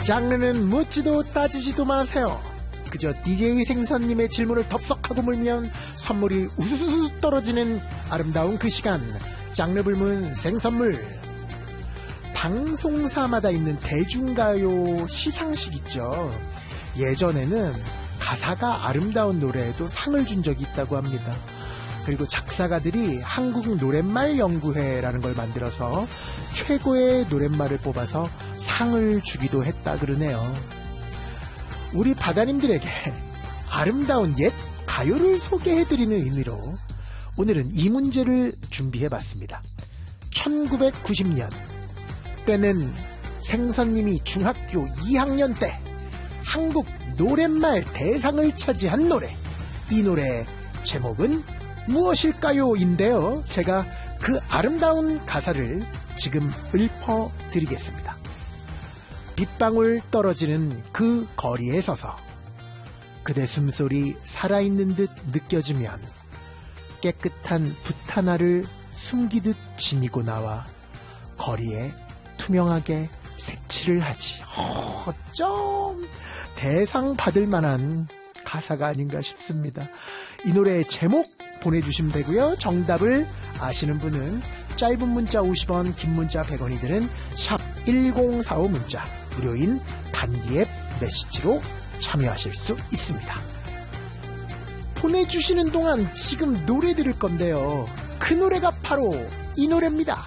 장르는 묻지도 따지지도 마세요. 그저 DJ 생선님의 질문을 덥석하고 물면 선물이 우수수 떨어지는 아름다운 그 시간, 장르 불문 생선물. 방송사마다 있는 대중가요 시상식 있죠. 예전에는 가사가 아름다운 노래에도 상을 준 적이 있다고 합니다. 그리고 작사가들이 한국 노랫말 연구회라는 걸 만들어서 최고의 노랫말을 뽑아서 상을 주기도 했다 그러네요. 우리 바다님들에게 아름다운 옛 가요를 소개해드리는 의미로 오늘은 이 문제를 준비해봤습니다. 1990년, 때는 생선님이 중학교 2학년 때 한국 노랫말 대상을 차지한 노래, 이 노래의 제목은 무엇일까요? 인데요, 제가 그 아름다운 가사를 지금 읊어드리겠습니다. 빗방울 떨어지는 그 거리에 서서 그대 숨소리 살아있는 듯 느껴지면 깨끗한 붓 하나를 숨기듯 지니고 나와 거리에 투명하게 색칠을 하지. 어쩜 대상 받을 만한 가사가 아닌가 싶습니다. 이 노래의 제목 보내주시면 되고요. 정답을 아시는 분은 짧은 문자 50원, 긴 문자 100원이 드는 샵 1045 문자, 무료인 단기앱 메시지로 참여하실 수 있습니다. 보내주시는 동안 지금 노래 들을 건데요. 그 노래가 바로 이 노래입니다.